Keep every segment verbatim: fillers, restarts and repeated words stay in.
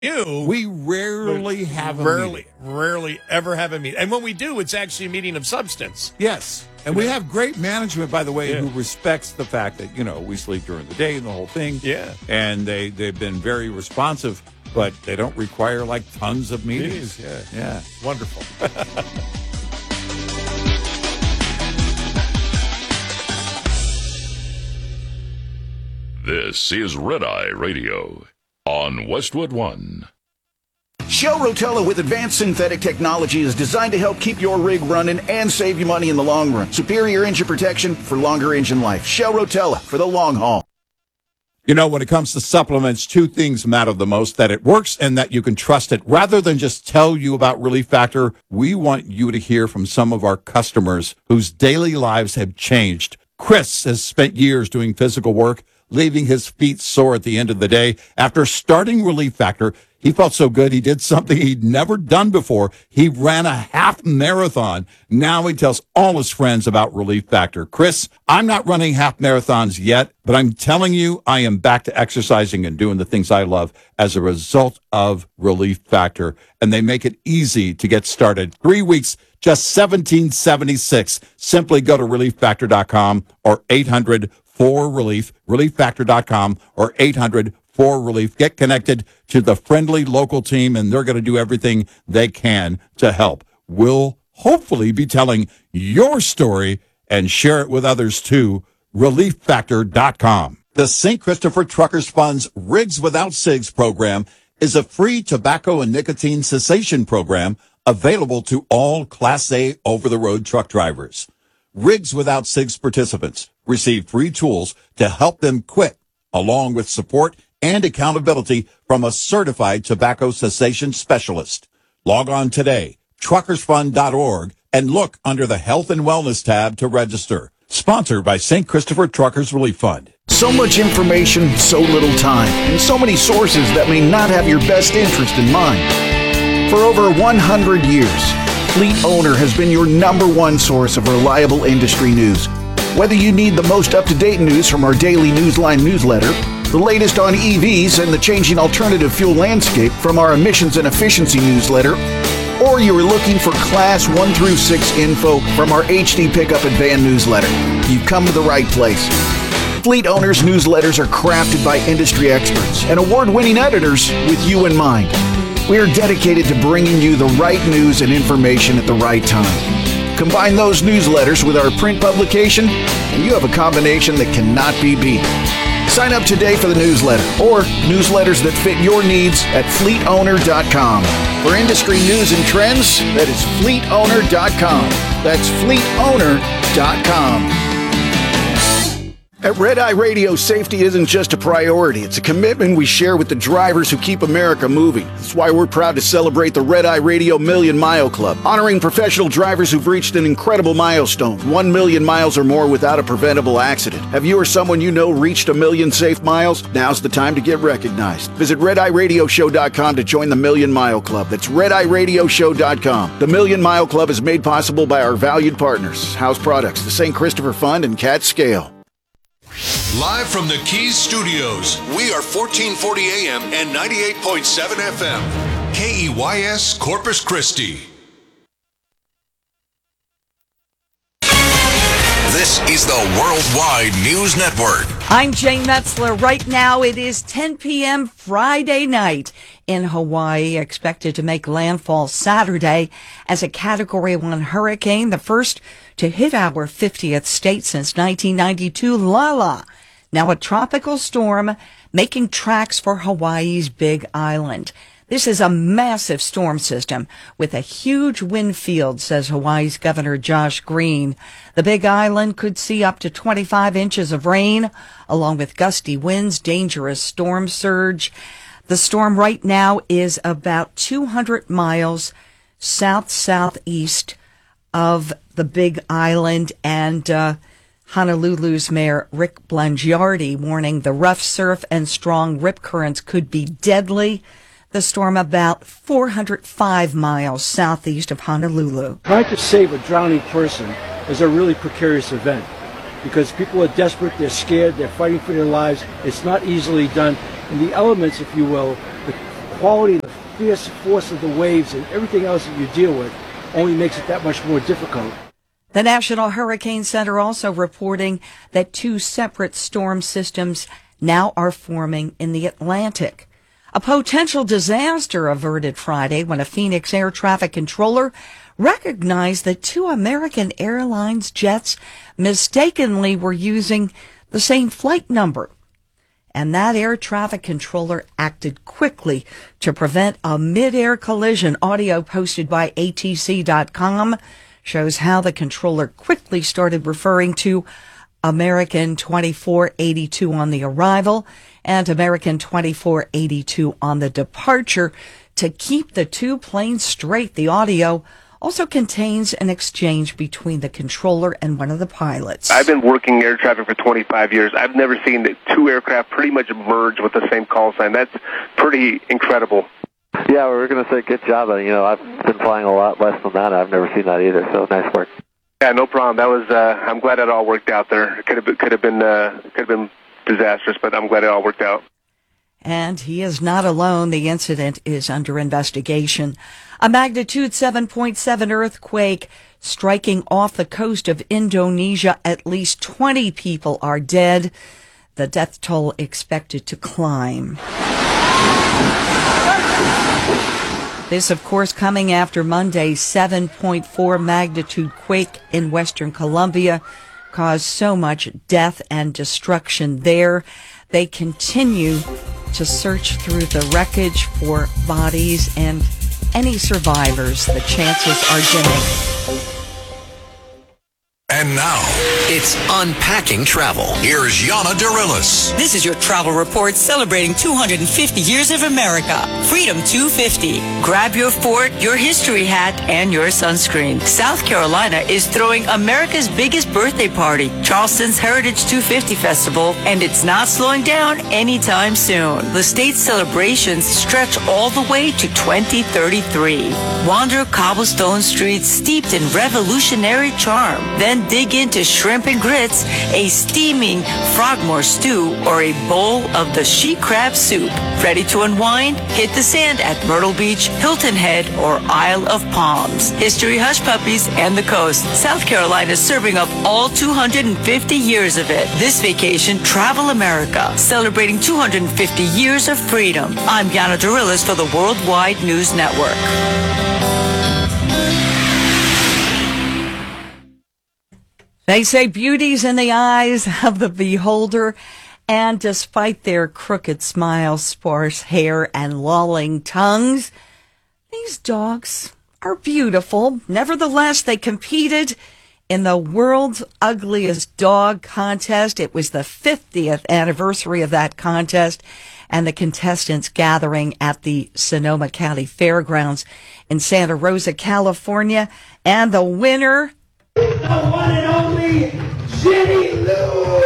You, we rarely have a rarely, meeting. rarely ever have a meeting. And when we do, it's actually a meeting of substance. Yes. And we have great management, by the way, Yeah. who respects the fact that, you know, we sleep during the day and the whole thing. Yeah. And they, they've been very responsive, but they don't require, like, tons of meetings. Meetings, yeah. Yeah. Wonderful. This is Red Eye Radio on Westwood One. Shell Rotella with advanced synthetic technology is designed to help keep your rig running and save you money in the long run. Superior engine protection for longer engine life. Shell Rotella for the long haul. You know, when it comes to supplements, two things matter the most, that it works and that you can trust it. Rather than just tell you about Relief Factor, we want you to hear from some of our customers whose daily lives have changed. Chris has spent years doing physical work, leaving his feet sore at the end of the day. After starting Relief Factor, he felt so good he did something he'd never done before. He ran a half marathon. Now he tells all his friends about Relief Factor. Chris, I'm not running half marathons yet, but I'm telling you, I am back to exercising and doing the things I love as a result of Relief Factor. And they make it easy to get started. Three weeks, just seventeen seventy-six. Simply go to relief factor dot com or eight hundred four relief, relief factor dot com or eight hundred four relief. Get connected to the friendly local team, and they're going to do everything they can to help. We'll hopefully be telling your story and share it with others too. relief factor dot com. The Saint Christopher Truckers Fund's Rigs Without Cigs program is a free tobacco and nicotine cessation program available to all Class A over-the-road truck drivers. Rigs Without Cigs participants receive free tools to help them quit, along with support and accountability from a certified tobacco cessation specialist. Log on today, truckers fund dot org, and look under the Health and Wellness tab to register. Sponsored by Saint Christopher Truckers Relief Fund. So much information, so little time, and so many sources that may not have your best interest in mind. For over one hundred years, Fleet Owner has been your number one source of reliable industry news. Whether you need the most up-to-date news from our daily Newsline newsletter, the latest on E Vs and the changing alternative fuel landscape from our emissions and efficiency newsletter, or you are looking for Class one through six info from our H D Pickup and Van newsletter, you've come to the right place. Fleet Owners newsletters are crafted by industry experts and award-winning editors with you in mind. We are dedicated to bringing you the right news and information at the right time. Combine those newsletters with our print publication, and you have a combination that cannot be beat. Sign up today for the newsletter or newsletters that fit your needs at fleet owner dot com. For industry news and trends, that is fleet owner dot com. That's fleet owner dot com. At Red Eye Radio, safety isn't just a priority. It's a commitment we share with the drivers who keep America moving. That's why we're proud to celebrate the Red Eye Radio Million Mile Club, honoring professional drivers who've reached an incredible milestone, one million miles or more without a preventable accident. Have you or someone you know reached a million safe miles? Now's the time to get recognized. Visit red eye radio show dot com to join the Million Mile Club. That's red eye radio show dot com. The Million Mile Club is made possible by our valued partners, House Products, the Saint Christopher Fund, and Cat Scale. Live from the Keys Studios, we are fourteen forty A M and ninety-eight point seven F M. K E Y S Corpus Christi. This is the Worldwide News Network. I'm Jane Metzler. Right now it is ten p.m. Friday night in Hawaii, expected to make landfall Saturday as a Category one hurricane, the first to hit our fiftieth state since nineteen ninety-two, Lala. Now a tropical storm making tracks for Hawaii's Big Island. This is a massive storm system with a huge wind field, says Hawaii's Governor Josh Green. The Big Island could see up to twenty-five inches of rain, along with gusty winds, dangerous storm surge. The storm right now is about two hundred miles south-southeast of the Big Island, and uh, Honolulu's Mayor Rick Blangiardi warning the rough surf and strong rip currents could be deadly. The storm about four hundred five miles southeast of Honolulu. Trying to save a drowning person is a really precarious event because people are desperate, they're scared, they're fighting for their lives. It's not easily done. And the elements, if you will, the quality, the fierce force of the waves and everything else that you deal with only makes it that much more difficult. The National Hurricane Center also reporting that two separate storm systems now are forming in the Atlantic. A potential disaster averted Friday when a Phoenix air traffic controller recognized that two American Airlines jets mistakenly were using the same flight number. And that air traffic controller acted quickly to prevent a mid-air collision. Audio posted by A T C dot com shows how the controller quickly started referring to American twenty-four eighty-two on the arrival and American twenty-four eighty-two on the departure to keep the two planes straight. The audio also contains an exchange between the controller and one of the pilots. I've been working air traffic for twenty-five years. I've never seen the two aircraft pretty much merge with the same call sign. That's pretty incredible. Yeah, we were going to say good job. You know, I've been flying a lot less than that. I've never seen that either, so nice work. Yeah, no problem. That was. Uh, I'm glad it all worked out there. It could have been, could have been, uh, could have been disastrous, but I'm glad it all worked out. And he is not alone. The incident is under investigation. A magnitude seven point seven earthquake striking off the coast of Indonesia. At least twenty people are dead. The death toll expected to climb. This, of course, coming after Monday's seven point four magnitude quake in Western Colombia caused so much death and destruction there. They continue to search through the wreckage for bodies and any survivors. The chances are dimming. And now, it's Unpacking Travel. here's Yana Dorillis. This is your travel report celebrating two hundred fifty years of America. Freedom two fifty. Grab your fort, your history hat, and your sunscreen. South Carolina is throwing America's biggest birthday party, Charleston's Heritage two fifty Festival, and it's not slowing down anytime soon. The state's celebrations stretch all the way to twenty thirty-three. Wander cobblestone streets steeped in revolutionary charm. Then dig into shrimp and grits, a steaming frogmore stew, or a bowl of the she crab soup. Ready to unwind? Hit the sand at Myrtle Beach, Hilton Head, or Isle of Palms. History hush puppies and the coast. South Carolina is serving up all two hundred fifty years of it. This vacation, Travel America, celebrating two hundred fifty years of freedom. I'm Yana Dorillis for the Worldwide News Network. They say beauty's in the eyes of the beholder, and despite their crooked smiles, sparse hair, and lolling tongues, these dogs are beautiful. Nevertheless, they competed in the world's ugliest dog contest. It was the fiftieth anniversary of that contest, and the contestants gathering at the Sonoma County Fairgrounds in Santa Rosa, California, and the winner, the one and only Jenny Lou.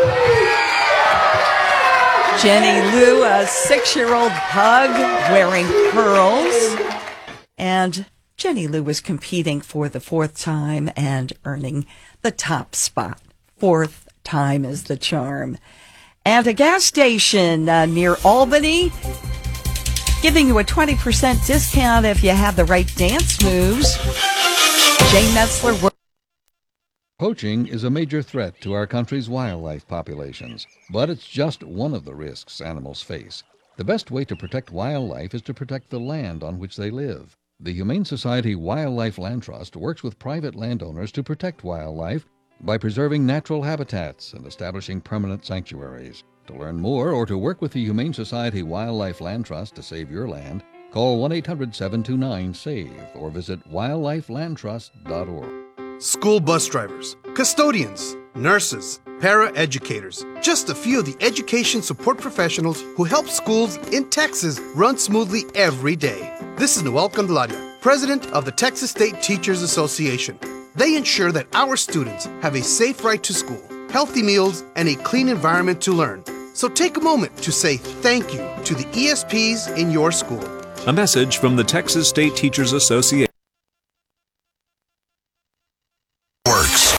Jenny Lou, a six-year-old pug wearing pearls. And Jenny Lou was competing for the fourth time and earning the top spot. Fourth time is the charm. And a gas station uh, near Albany giving you a twenty percent discount if you have the right dance moves. Jay Metzler. Poaching is a major threat to our country's wildlife populations, but it's just one of the risks animals face. The best way to protect wildlife is to protect the land on which they live. The Humane Society Wildlife Land Trust works with private landowners to protect wildlife by preserving natural habitats and establishing permanent sanctuaries. To learn more or to work with the Humane Society Wildlife Land Trust to save your land, call one eight hundred seven two nine SAVE or visit wildlife land trust dot org. School bus drivers, custodians, nurses, para-educators, just a few of the education support professionals who help schools in Texas run smoothly every day. This is Noel Candelaria, president of the Texas State Teachers Association. They ensure that our students have a safe ride to school, healthy meals, and a clean environment to learn. So take a moment to say thank you to the E S Ps in your school. A message from the Texas State Teachers Association. Works.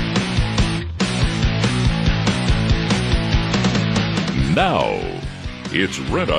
Now, It's Red